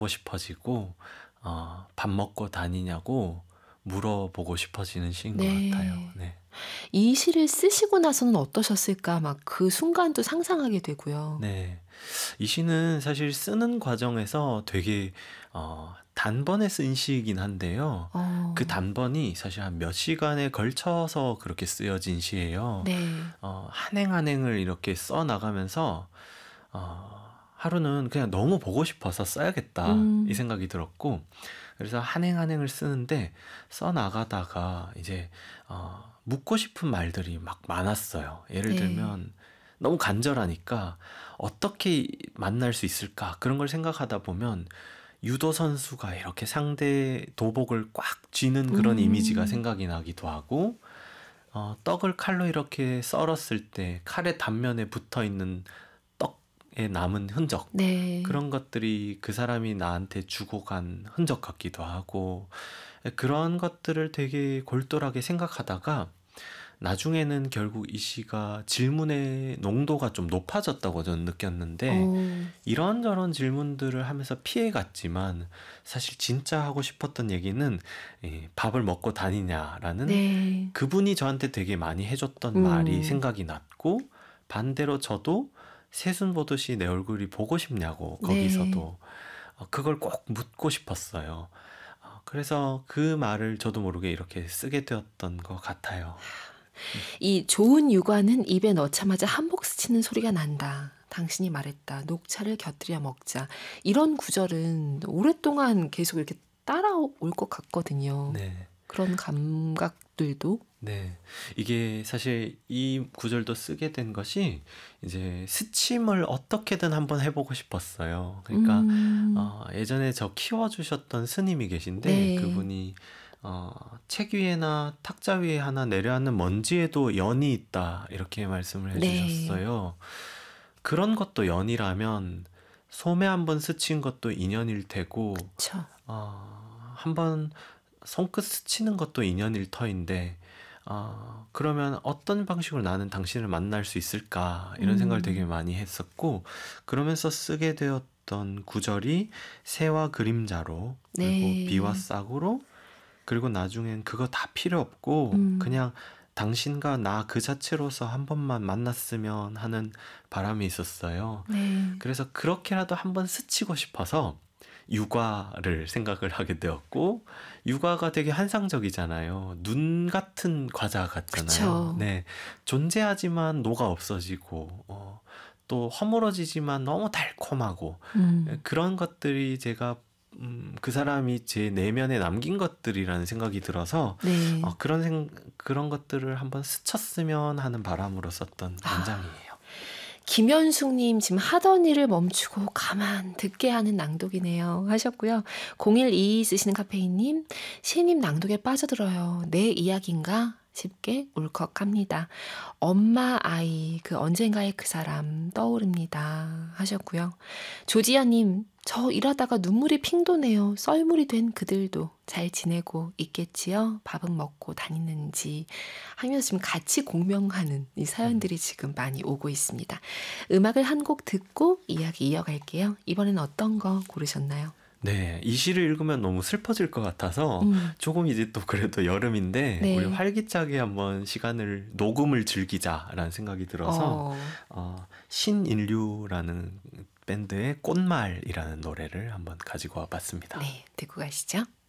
싶어지고 밥 먹고 다니냐고 물어보고 싶어지는 시인 것 같아요. 네. 네. 이 시를 쓰시고 나서는 어떠셨을까 막 그 순간도 상상하게 되고요. 네. 이 시는 사실 쓰는 과정에서 되게 단번에 쓴 시이긴 한데요. 그 어. 단번이 사실 한 몇 시간에 걸쳐서 그렇게 쓰여진 시예요. 네. 한 행 한 행을 이렇게 써 나가면서 하루는 그냥 너무 보고 싶어서 써야겠다 이 음. 생각이 들었고, 그래서 한 행 한 행을 쓰는데 써 나가다가 이제 묻고 싶은 말들이 막 많았어요. 예를 네. 들면 너무 간절하니까 어떻게 만날 수 있을까 그런 걸 생각하다 보면 유도 선수가 이렇게 상대 도복을 꽉 쥐는 그런 이미지가 음. 생각이 나기도 하고, 떡을 칼로 이렇게 썰었을 때 칼의 단면에 붙어 있는 떡에 남은 흔적, 네. 그런 것들이 그 사람이 나한테 주고 간 흔적 같기도 하고, 그런 것들을 되게 골똘하게 생각하다가 나중에는 결국 이 시가 질문의 농도가 좀 높아졌다고 저는 느꼈는데, 어. 이런저런 질문들을 하면서 피해갔지만 사실 진짜 하고 싶었던 얘기는 밥을 먹고 다니냐라는 네. 그분이 저한테 되게 많이 해줬던 말이 음. 생각이 났고, 반대로 저도 새순 보듯이 내 얼굴이 보고 싶냐고 네. 거기서도 그걸 꼭 묻고 싶었어요. 그래서 그 말을 저도 모르게 이렇게 쓰게 되었던 것 같아요. 이 좋은 육아는 입에 넣자마자 한복 스치는 소리가 난다. 당신이 말했다. 녹차를 곁들여 먹자. 이런 구절은 오랫동안 계속 이렇게 따라올 것 같거든요. 네. 그런 감각들도. 네. 이게 사실 이 구절도 쓰게 된 것이 이제 스침을 어떻게든 한번 해보고 싶었어요. 그러니까 음. 예전에 저 키워주셨던 스님이 계신데, 네. 그분이 책 위에나 탁자 위에 하나 내려앉는 먼지에도 연이 있다 이렇게 말씀을 네. 해주셨어요. 그런 것도 연이라면 소매 한번 스친 것도 인연일 테고, 그쵸. 한번 손끝 스치는 것도 인연일 터인데, 그러면 어떤 방식으로 나는 당신을 만날 수 있을까 이런 생각을 되게 음. 많이 했었고, 그러면서 쓰게 되었던 구절이 새와 그림자로, 그리고 비와 네. 싹으로, 그리고 나중엔 그거 다 필요 없고 음. 그냥 당신과 나 그 자체로서 한 번만 만났으면 하는 바람이 있었어요. 네. 그래서 그렇게라도 한번 스치고 싶어서 육아를 생각을 하게 되었고, 육아가 되게 환상적이잖아요. 눈 같은 과자 같잖아요. 그쵸. 네. 존재하지만 녹아 없어지고, 또 허물어지지만 너무 달콤하고, 음. 그런 것들이 제가 그 사람이 제 내면에 남긴 것들이라는 생각이 들어서 네. 그런 것들을 한번 스쳤으면 하는 바람으로 썼던 아. 문장이에요. 김현숙님 지금 하던 일을 멈추고 가만 듣게 하는 낭독이네요 하셨고요. 0122 쓰시는 카페인님 시님 낭독에 빠져들어요. 내 이야기인가 싶게 울컥합니다. 엄마 아이 그 언젠가의 그 사람 떠오릅니다 하셨고요. 조지연님 저 일하다가 눈물이 핑 도네요. 썰물이 된 그들도 잘 지내고 있겠지요? 밥은 먹고 다니는지 하면서 지금 같이 공명하는 이 음. 사연들이 지금 많이 오고 있습니다. 음악을 한 곡 듣고 이야기 이어갈게요. 이번엔 어떤 거 고르셨나요? 네, 이 시를 읽으면 너무 슬퍼질 것 같아서 음. 조금 이제 또 그래도 여름인데 우리 네. 활기차게 한번 시간을 녹음을 즐기자라는 생각이 들어서 어. 신인류라는 밴드의 꽃말이라는 노래를 한번 가지고 와봤습니다. 네. 듣고 가시죠.